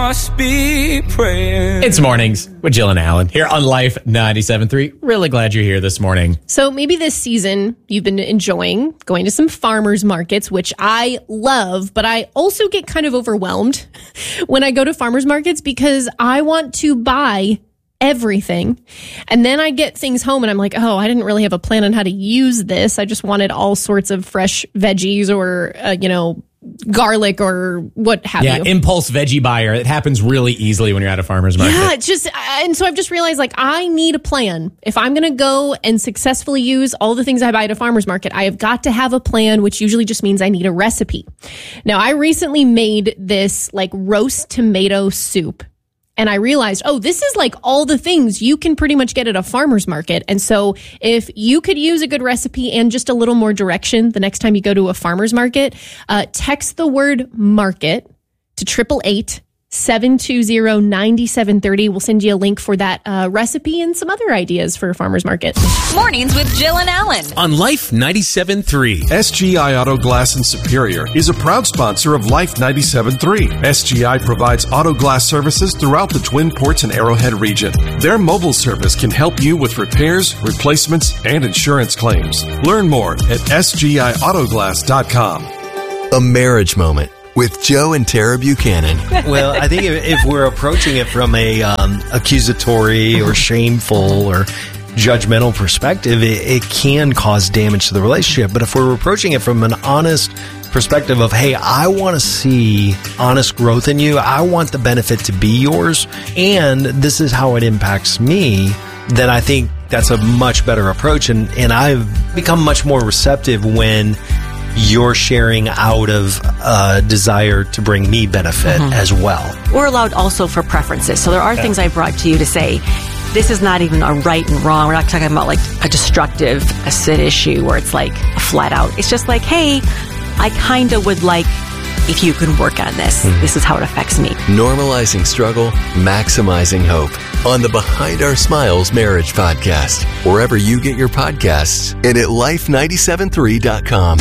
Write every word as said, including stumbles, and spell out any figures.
Must be praying. It's Mornings with Jill and Alan here on Life ninety-seven point three. Really glad you're here this morning. So maybe this season you've been enjoying going to some farmers markets, which I love, but I also get kind of overwhelmed when I go to farmers markets because I want to buy everything. And then I get things home and I'm like, oh, I didn't really have a plan on how to use this. I just wanted all sorts of fresh veggies or, uh, you know, garlic or what have yeah, you. Yeah, impulse veggie buyer. It happens really easily when you're at a farmer's market. Yeah, it's just, and so I've just realized like I need a plan. If I'm going to go and successfully use all the things I buy at a farmer's market, I have got to have a plan, which usually just means I need a recipe. Now, I recently made this like roast tomato soup. And I realized, oh, this is like all the things you can pretty much get at a farmer's market. And so if you could use a good recipe and just a little more direction the next time you go to a farmer's market, uh, text the word market to triple eight, seven two zero, nine seven three zero. We'll send you a link for that uh, recipe and some other ideas for a farmer's market. Mornings with Jill and Alan on Life ninety-seven point three. S G I Auto Glass in Superior is a proud sponsor of Life ninety-seven point three. S G I provides auto glass services throughout the Twin Ports and Arrowhead region. Their mobile service can help you with repairs, replacements, and insurance claims. Learn more at S G I auto glass dot com. A marriage moment with Joe and Tara Buchanan. Well, I think if, if we're approaching it from a um, accusatory or shameful or judgmental perspective, it, it can cause damage to the relationship. But if we're approaching it from an honest perspective of, hey, I want to see honest growth in you, I want the benefit to be yours, and this is how it impacts me, then I think that's a much better approach. And, and I've become much more receptive when you're sharing out of a desire to bring me benefit mm-hmm. as well. We're allowed also for preferences. So there are yeah. things I brought to you to say, this is not even a right and wrong. We're not talking about like a destructive acid issue where it's like a flat out. It's just like, hey, I kind of would like if you can work on this. Mm-hmm. This is how it affects me. Normalizing struggle, maximizing hope. On the Behind Our Smiles Marriage Podcast, wherever you get your podcasts, and at life nine seven three dot com.